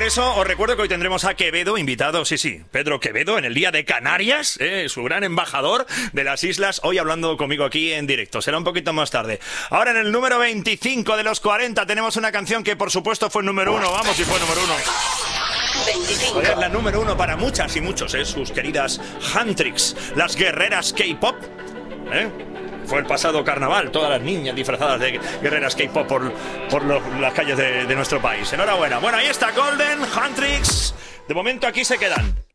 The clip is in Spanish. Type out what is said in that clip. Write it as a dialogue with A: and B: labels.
A: eso os recuerdo que hoy tendremos a Quevedo invitado, sí, Pedro Quevedo, en el Día de Canarias, su gran embajador de las islas, hoy hablando conmigo aquí en directo. Será un poquito más tarde. Ahora en el número 25 de los 40 tenemos una canción que por supuesto fue número 1. Vamos, si fue número 1.
B: 25.
A: Es la número 1 para muchas y muchos, sus queridas Huntrix, las guerreras K-pop. Fue el pasado carnaval, todas las niñas disfrazadas de guerreras K-pop por las calles de nuestro país. Enhorabuena. Bueno, ahí está Golden, Huntrix. De momento aquí se quedan.